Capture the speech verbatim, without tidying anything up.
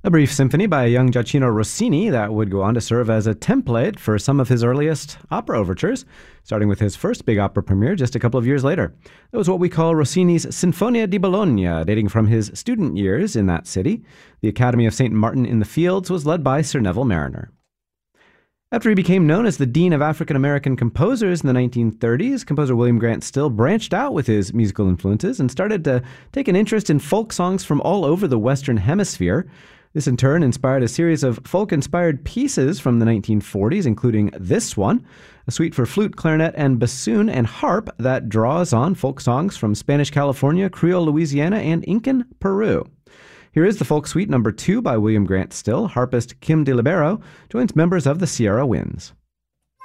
A brief symphony by young Gioacchino Rossini that would go on to serve as a template for some of his earliest opera overtures, starting with his first big opera premiere just a couple of years later. That was what we call Rossini's Sinfonia di Bologna, dating from his student years in that city. The Academy of Saint Martin in the Fields was led by Sir Neville Marriner. After he became known as the Dean of African-American Composers in the nineteen thirties, composer William Grant Still branched out with his musical influences and started to take an interest in folk songs from all over the Western Hemisphere. This in turn inspired a series of folk-inspired pieces from the nineteen forties, including this one, a suite for flute, clarinet, and bassoon and harp that draws on folk songs from Spanish California, Creole Louisiana, and Incan Peru. Here is the folk suite number two by William Grant Still. Harpist Kim DeLibero joins members of the Sierra Winds.